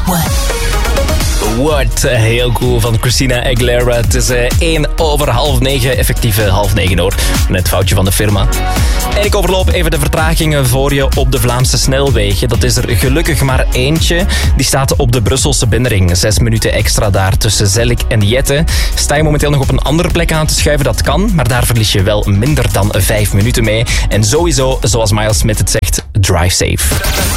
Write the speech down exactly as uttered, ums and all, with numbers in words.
What? Heel cool van Christina Aguilera. Het is uh, één over half negen, effectief uh, half negen hoor. Net foutje van de firma. En ik overloop even de vertragingen voor je op de Vlaamse snelwegen. Dat is er gelukkig maar eentje. Die staat op de Brusselse binnenring. Zes minuten extra daar tussen Zellik en Jette. Sta je momenteel nog op een andere plek aan te schuiven, dat kan. Maar daar verlies je wel minder dan vijf minuten mee. En sowieso, zoals Miles Smith het zegt, drive safe.